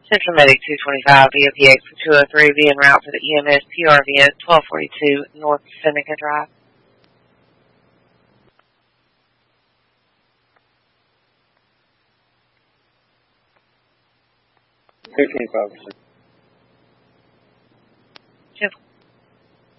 Central Medic 225, VOPX 203, be en route for the EMS PRV at 1242 North Seneca Drive. 15 5%.